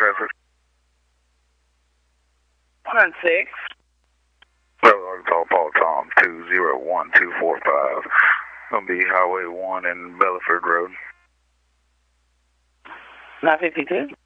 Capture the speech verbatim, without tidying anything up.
traffic. one six. Well, Arkansas Paul Tom two zero one two four five. Gonna be Highway one and Bellaford Road. nine fifty-two.